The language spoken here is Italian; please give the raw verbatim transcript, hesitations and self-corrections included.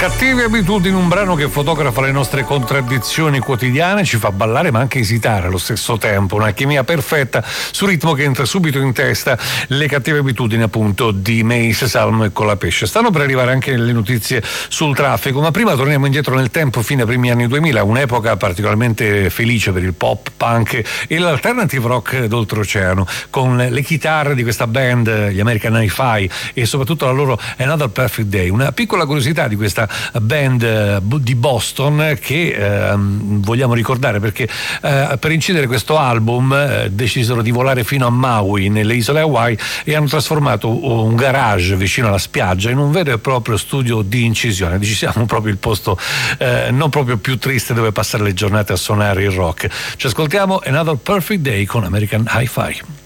Cattive abitudini, un brano che fotografa le nostre contraddizioni quotidiane, ci fa ballare ma anche esitare allo stesso tempo, una chimia perfetta sul ritmo che entra subito in testa. Le cattive abitudini appunto di Mace, Salmo e Colapesce. Stanno per arrivare anche le notizie sul traffico, ma prima torniamo indietro nel tempo fino ai primi anni duemila, un'epoca particolarmente felice per il pop, punk e l'alternative rock d'oltreoceano, con le chitarre di questa band, gli American Hi-Fi, e soprattutto la loro Another Perfect Day. Una piccola curiosità di questa band di Boston che eh, vogliamo ricordare perché eh, per incidere questo album eh, decisero di volare fino a Maui, nelle isole Hawaii, e hanno trasformato un garage vicino alla spiaggia in un vero e proprio studio di incisione. Diciamo proprio il posto eh, non proprio più triste dove passare le giornate a suonare il rock. Ci ascoltiamo Another Perfect Day con American Hi-Fi.